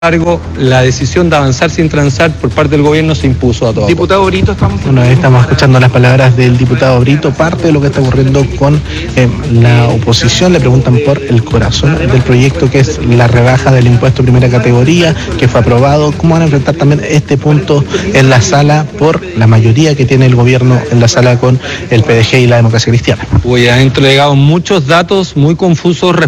embargo, la decisión de avanzar sin transar por parte del gobierno se impuso a todos. Diputado Brito, Bueno, estamos escuchando las palabras del diputado Brito. Parte de lo que está ocurriendo con la oposición. Le preguntan por el corazón del proyecto, que es la rebaja del impuesto primera categoría, que fue aprobado. ¿Cómo van a enfrentar también este punto en la sala por la mayoría que tiene el gobierno en la sala con el PDG y la Democracia Cristiana? Han entregado muchos datos muy confusos